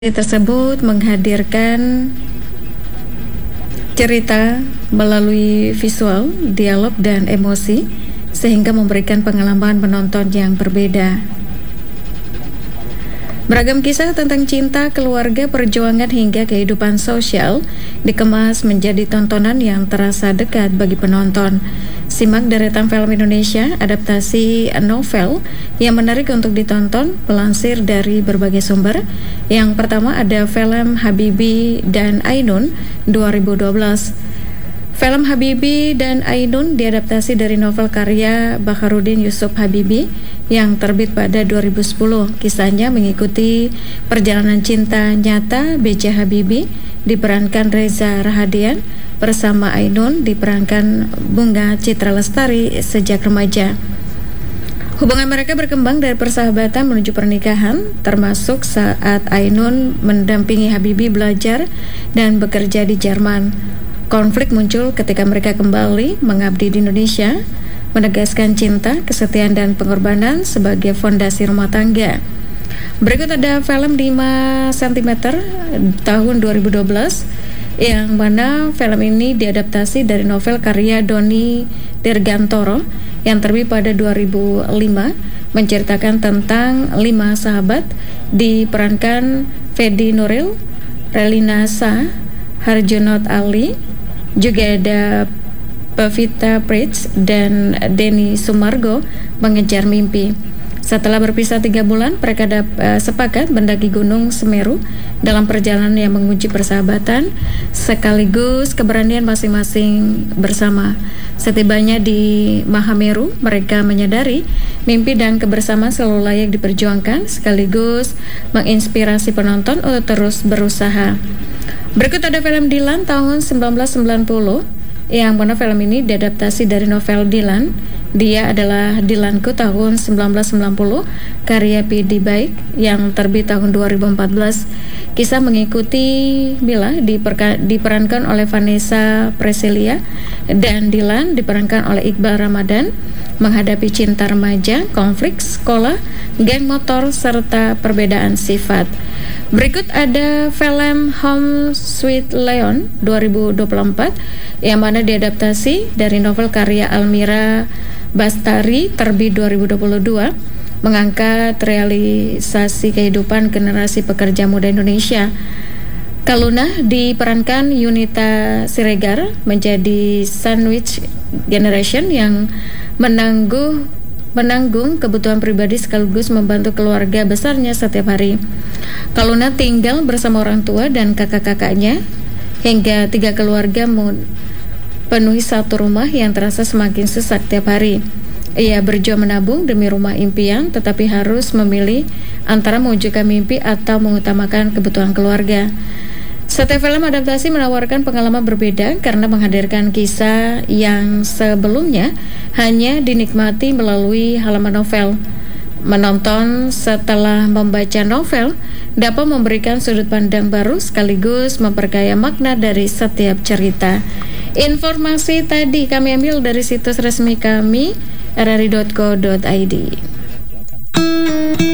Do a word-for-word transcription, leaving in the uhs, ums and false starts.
Tersebut menghadirkan cerita melalui visual, dialog, dan emosi sehingga memberikan pengalaman menonton yang berbeda. Beragam kisah tentang cinta, keluarga, perjuangan hingga kehidupan sosial dikemas menjadi tontonan yang terasa dekat bagi penonton. Simak deretan film Indonesia adaptasi novel yang menarik untuk ditonton, melansir dari berbagai sumber. Yang pertama ada film Habibie dan Ainun dua ribu dua belas. Film Habibie dan Ainun diadaptasi dari novel karya Baharudin Yusuf Habibie yang terbit pada dua ribu sepuluh. Kisahnya mengikuti perjalanan cinta nyata B J Habibie diperankan Reza Rahadian bersama Ainun diperankan Bunga Citra Lestari sejak remaja. Hubungan mereka berkembang dari persahabatan menuju pernikahan, termasuk saat Ainun mendampingi Habibie belajar dan bekerja di Jerman. Konflik muncul ketika mereka kembali mengabdi di Indonesia, menegaskan cinta, kesetiaan, dan pengorbanan sebagai fondasi rumah tangga. Berikut ada film lima sentimeter tahun dua ribu dua belas, yang mana film ini diadaptasi dari novel karya Doni Dirgantoro yang terbit pada dua ribu lima, menceritakan tentang lima sahabat diperankan Fedi Nuril, Relina Sa, Harjunot Ali, juga ada Pevita Pritz dan Denny Sumargo mengejar mimpi. Setelah berpisah tiga bulan, mereka dap- uh, sepakat mendaki Gunung Semeru dalam perjalanan yang menguji persahabatan sekaligus keberanian masing-masing bersama. Setibanya di Mahameru, mereka menyadari mimpi dan kebersamaan selalu layak diperjuangkan sekaligus menginspirasi penonton untuk terus berusaha. Berikut ada film Dilan tahun seribu sembilan ratus sembilan puluh, yang mana film ini diadaptasi dari novel Dilan. Dia adalah Dilanku tahun seribu sembilan ratus sembilan puluh, karya P D Baik yang terbit tahun dua ribu empat belas. Kisah mengikuti Mila diperka- diperankan oleh Vanessa Presilia dan Dilan diperankan oleh Iqbal Ramadan menghadapi cinta remaja, konflik sekolah, geng motor, serta perbedaan sifat. Berikut ada film Home Sweet Leon dua ribu dua puluh empat yang mana diadaptasi dari novel karya Almira Bastari terbit dua ribu dua puluh dua, mengangkat realisasi kehidupan generasi pekerja muda Indonesia. Kaluna diperankan Yunita Siregar menjadi sandwich generation yang menangguh menanggung kebutuhan pribadi sekaligus membantu keluarga besarnya setiap hari. Kaluna tinggal bersama orang tua dan kakak-kakaknya hingga tiga keluarga memenuhi satu rumah yang terasa semakin sesak tiap hari. Ia berjuang menabung demi rumah impian, tetapi harus memilih antara mewujudkan mimpi atau mengutamakan kebutuhan keluarga. Setiap film adaptasi menawarkan pengalaman berbeda karena menghadirkan kisah yang sebelumnya hanya dinikmati melalui halaman novel. Menonton setelah membaca novel dapat memberikan sudut pandang baru sekaligus memperkaya makna dari setiap cerita. Informasi tadi kami ambil dari situs resmi kami r r i dot co dot i d.